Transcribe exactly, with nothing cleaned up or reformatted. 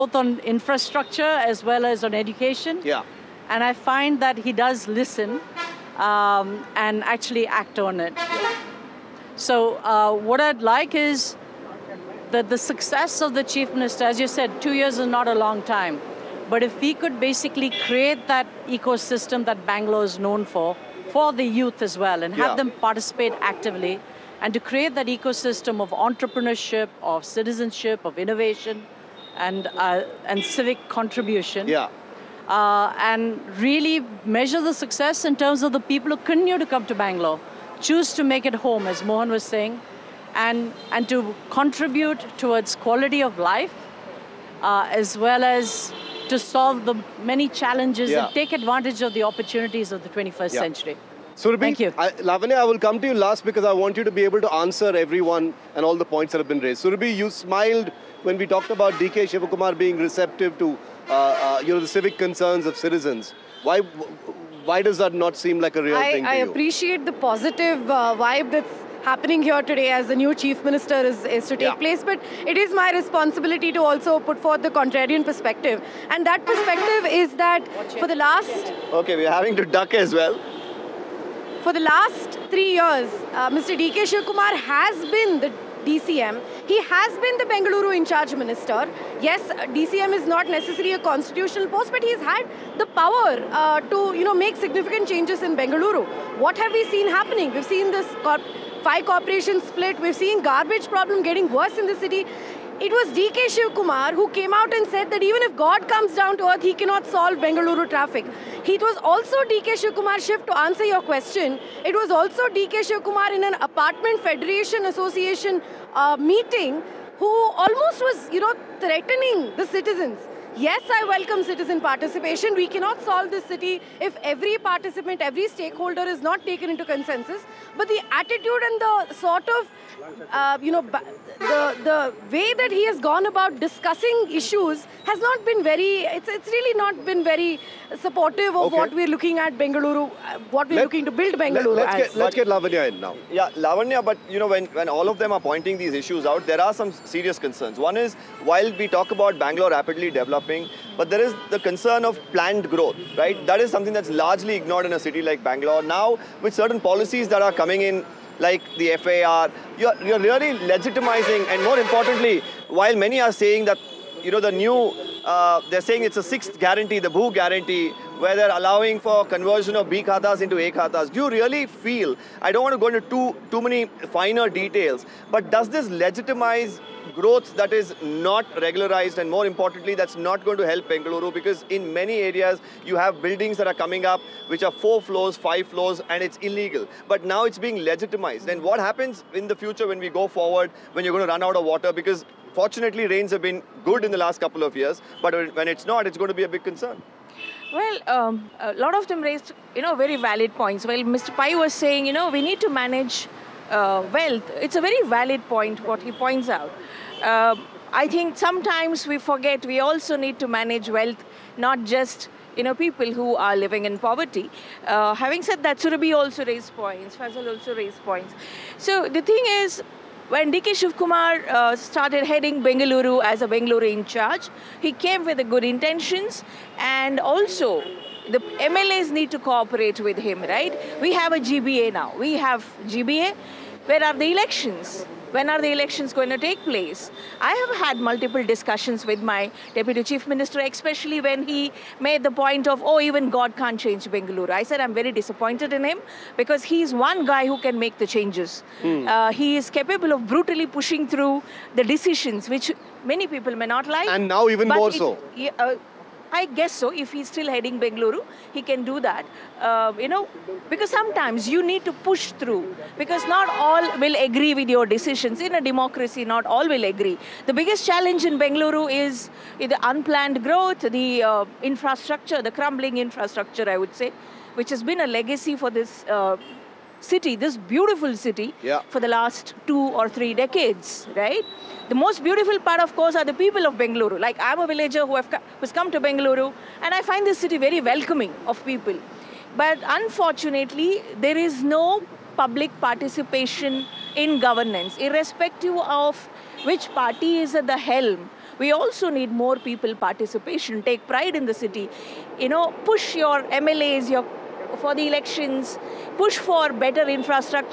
both on infrastructure as well as on education. Yeah. And I find that he does listen um, and actually act on it. So uh, what I'd like is that the success of the Chief Minister, as you said, two years is not a long time. But if we could basically create that ecosystem that Bangalore is known for, for the youth as well, and have yeah. them participate actively, and to create that ecosystem of entrepreneurship, of citizenship, of innovation, and, uh, and civic contribution. Yeah. Uh, and really measure the success in terms of the people who continue to come to Bangalore, choose to make it home, as Mohan was saying, and, and to contribute towards quality of life, uh, as well as to solve the many challenges yeah. and take advantage of the opportunities of the twenty-first yeah. century. Surabhi, Thank you. I, Lavanya, I will come to you last because I want you to be able to answer everyone and all the points that have been raised. Surabhi, you smiled when we talked about D K Shivakumar being receptive to uh, uh, you know, the civic concerns of citizens. Why, why does that not seem like a real I, thing to I you? appreciate the positive uh, vibe that's happening here today as the new Chief Minister is, is to take yeah. place, but it is my responsibility to also put forth the contrarian perspective. And that perspective is that for the last... Okay, we're having to duck as well. For the last three years, uh, Mister D K Shivakumar has been the D C M. He has been the Bengaluru in charge minister. Yes, D C M is not necessarily a constitutional post, but he's had the power uh, to, you know, make significant changes in Bengaluru. What have we seen happening? We've seen this corp five corporations split. We've seen garbage problem getting worse in the city. It was D K Shivakumar who came out and said that even if God comes down to earth, he cannot solve Bengaluru traffic. It was also D K Shivakumar, Shiv, to answer your question, it was also D K Shivakumar in an apartment federation association uh, meeting who almost was, you know, threatening the citizens. Yes, I welcome citizen participation. We cannot solve this city if every participant, every stakeholder is not taken into consensus. But the attitude and the sort of, uh, you know, the, the way that he has gone about discussing issues has not been very, it's, it's really not been very supportive of okay. what we're looking at Bengaluru, uh, what we're let, looking to build Bengaluru let, let's as. Get, let's get Lavanya in now. Yeah, Lavanya, but you know, when, when all of them are pointing these issues out, there are some serious concerns. One is, while we talk about Bangalore rapidly developing, but there is the concern of planned growth, right? That is something that's largely ignored in a city like Bangalore. Now, with certain policies that are coming in, like the F A R, you're, you're really legitimizing, and more importantly, while many are saying that, you know, the new, uh, they're saying it's a sixth guarantee, the Bhu guarantee, where they're allowing for conversion of B khatas into A khatas. Do you really feel, I don't want to go into too, too many finer details, but does this legitimize growth that is not regularized, and more importantly, that's not going to help Bengaluru, because in many areas you have buildings that are coming up which are four floors, five floors, and it's illegal. But now it's being legitimized. And what happens in the future when we go forward, when you're going to run out of water? Because fortunately rains have been good in the last couple of years, but when it's not, it's going to be a big concern. Well, um, a lot of them raised, you know, very valid points. Well, Mister Pai was saying, you know, we need to manage uh, wealth. It's a very valid point, what he points out. Uh, I think sometimes we forget we also need to manage wealth, not just, you know, people who are living in poverty. Uh, having said that, Surabhi also raised points, Faisal also raised points. So the thing is, when D K Shivakumar uh, started heading Bengaluru as a Bengaluru in charge, he came with the good intentions, and also the M L As need to cooperate with him, right? We have a G B A now. We have G B A. Where are the elections? When are the elections going to take place? I have had multiple discussions with my Deputy Chief Minister, especially when he made the point of, oh, even God can't change Bengaluru. I said I'm very disappointed in him, because he's one guy who can make the changes. Hmm. Uh, he is capable of brutally pushing through the decisions, which many people may not like. And now even more it, so. Yeah, uh, I guess so. If he's still heading Bengaluru, he can do that. Uh, you know, because sometimes you need to push through, because not all will agree with your decisions. In a democracy, not all will agree. The biggest challenge in Bengaluru is the unplanned growth, the uh, infrastructure, the crumbling infrastructure, I would say, which has been a legacy for this uh, city, this beautiful city, yeah. for the last two or three decades, right? The most beautiful part, of course, are the people of Bengaluru. Like, I'm a villager who have who's come to Bengaluru, and I find this city very welcoming of people. But unfortunately, there is no public participation in governance, irrespective of which party is at the helm, We also need more people participation. Take pride in the city. You know, push your M L As, your for the elections, push for better infrastructure.